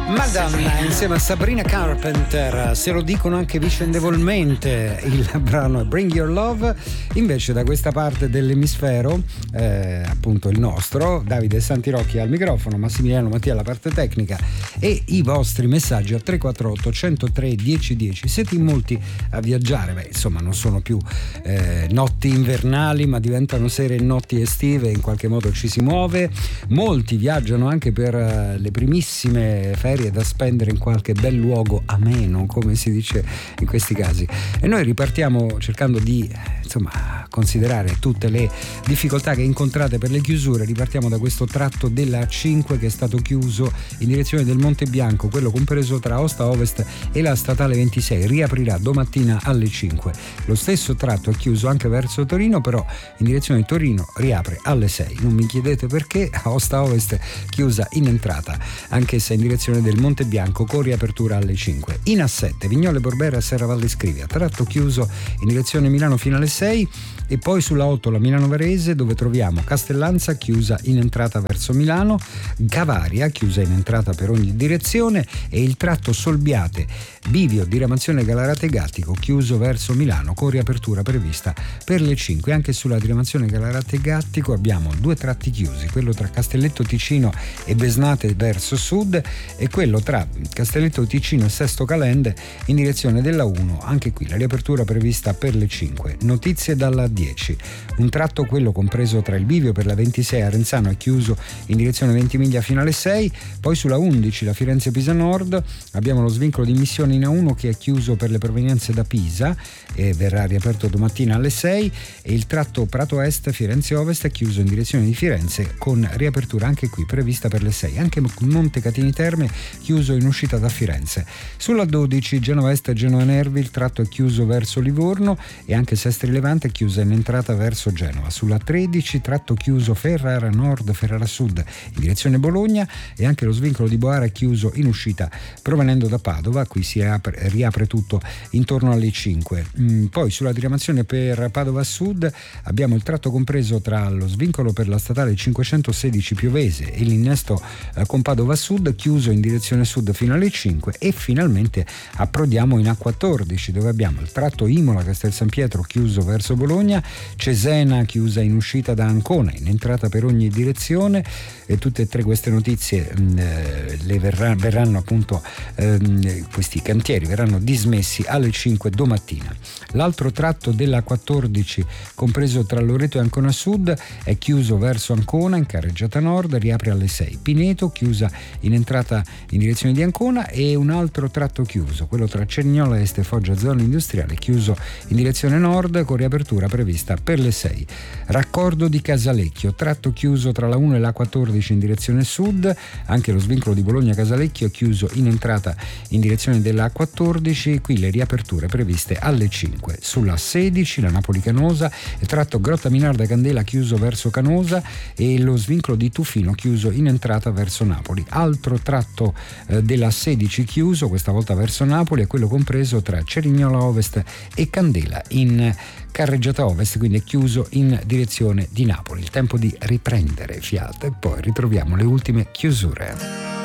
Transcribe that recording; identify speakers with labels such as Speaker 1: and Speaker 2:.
Speaker 1: Madonna insieme a Sabrina Carpenter, se lo dicono anche vicendevolmente, il brano Bring Your Love. Invece da questa parte dell'emisfero, appunto il nostro, Davide Santirocchi al microfono, Massimiliano Mattia alla parte tecnica, e i vostri messaggi al 348 103 1010. Siete in molti a viaggiare, insomma non sono più notti invernali ma diventano sere e notti estive, in qualche modo ci si muove. Molti viaggiano anche per le primissime ferie da spendere in qualche bel luogo ameno, come si dice in questi casi, e noi ripartiamo cercando di considerare tutte le difficoltà che incontrate per le chiusure. Ripartiamo da questo tratto della A5 che è stato chiuso in direzione del Monte Bianco, quello compreso tra Aosta Ovest e la statale 26, riaprirà domattina alle 5. Lo stesso tratto è chiuso anche verso Torino, però in direzione di Torino riapre alle 6. Non mi chiedete perché. Aosta Ovest chiusa in entrata, anch'essa in direzione del Monte Bianco, con riapertura alle 5. In A7 Vignole Borbera Serravalle Scrivia, tratto chiuso in direzione Milano fino alle 6, e poi sulla 8 la Milano Varese, dove troviamo Castellanza chiusa in entrata verso Milano, Gavaria chiusa in entrata per ogni direzione, e il tratto Solbiate Bivio diramazione Galarate Gattico chiuso verso Milano, con riapertura prevista per le 5. Anche sulla diramazione Galarate Gattico abbiamo due tratti chiusi, quello tra Castelletto Ticino e Besnate verso sud, e quello tra Castelletto Ticino e Sesto Calende in direzione della 1. Anche qui la riapertura prevista per le 5. Notizie dalla 10. Un tratto, quello compreso tra il bivio per la 26 a Renzano, è chiuso in direzione Ventimiglia fino alle 6. Poi sulla 11 la Firenze-Pisa Nord abbiamo lo svincolo di Missione in A1 che è chiuso per le provenienze da Pisa e verrà riaperto domattina alle 6, e il tratto Prato Est Firenze Ovest è chiuso in direzione di Firenze, con riapertura anche qui prevista per le 6. Anche Monte Catini Terme chiuso in uscita da Firenze. Sulla 12 Genova Est Genova Nervi il tratto è chiuso verso Livorno, e anche Sestri Levante è chiusa in entrata verso Genova. Sulla 13 tratto chiuso Ferrara Nord Ferrara Sud in direzione Bologna, e anche lo svincolo di Boara è chiuso in uscita provenendo da Padova. Qui si riapre tutto intorno alle 5. Poi sulla diramazione per Padova Sud abbiamo il tratto compreso tra lo svincolo per la statale 516 Piovese e l'innesto con Padova Sud chiuso in direzione sud fino alle 5, e finalmente approdiamo in A14 dove abbiamo il tratto Imola Castel San Pietro chiuso verso Bologna, Cesena chiusa in uscita da Ancona, in entrata per ogni direzione, e tutte e tre queste notizie verranno appunto questi cantieri verranno dismessi alle 5 domattina. L'altro tratto della 14 compreso tra Loreto e Ancona Sud è chiuso verso Ancona in carreggiata nord, riapre alle 6. Pineto chiusa in entrata in direzione di Ancona, e un altro tratto chiuso, quello tra Cerignola Est e Foggia Zona Industriale, chiuso in direzione nord con riapertura prevista per le 6. Raccordo di Casalecchio, tratto chiuso tra la 1 e la 14 in direzione sud, anche lo svincolo di Bologna Casalecchio è chiuso in entrata in direzione della 14, qui le riaperture previste alle 5. Sulla 16 la Napoli Canosa, il tratto Grotta Minarda Candela chiuso verso Canosa, e lo svincolo di Tufino chiuso in entrata verso Napoli. Altro tratto della 16 chiuso, questa volta verso Napoli, è quello compreso tra Cerignola Ovest e Candela in carreggiata ovest, quindi è chiuso in direzione di Napoli. Il tempo di riprendere fiato, e poi ritroviamo le ultime chiusure.